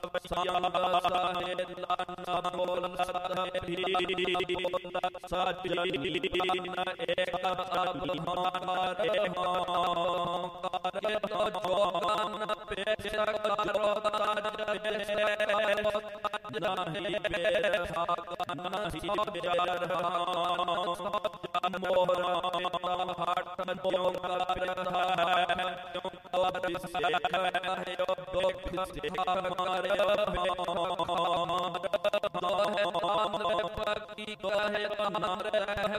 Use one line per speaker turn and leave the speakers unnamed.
साया साहे लाना बोल सत्य भी सच्ची न एक अभिमारे हो करे तो जोन पेश करो ताजे नहीं बेथा नहीं बेरहा मोरा हट जो करता है और से है दो से हमारे पकी कहे हमारे